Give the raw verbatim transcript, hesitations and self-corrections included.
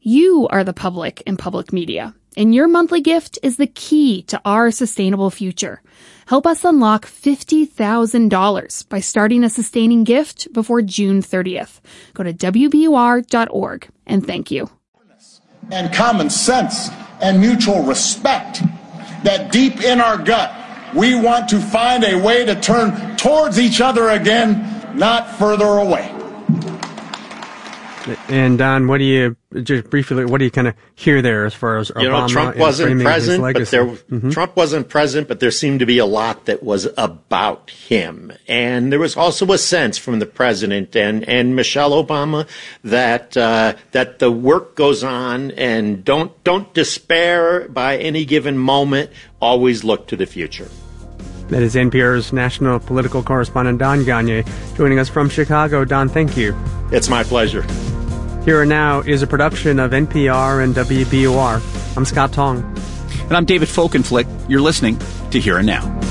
You are the public in public media, and your monthly gift is the key to our sustainable future. Help us unlock fifty thousand dollars by starting a sustaining gift before June thirtieth. Go to W B U R dot org, and thank you. And common sense and mutual respect that deep in our gut, we want to find a way to turn towards each other again, not further away. And Don, what do you, just briefly, what do you kind of hear there as far as Obama? You know, Trump wasn't present, but there, mm-hmm. Trump wasn't present, but there seemed to be a lot that was about him. And there was also a sense from the president and, and Michelle Obama that, uh, that the work goes on, and don't, don't despair by any given moment. Always look to the future. That is N P R's national political correspondent, Don Gonyea, joining us from Chicago. Don, thank you. It's my pleasure. Here and Now is a production of N P R and W B U R. I'm Scott Tong. And I'm David Folkenflik. You're listening to Here and Now.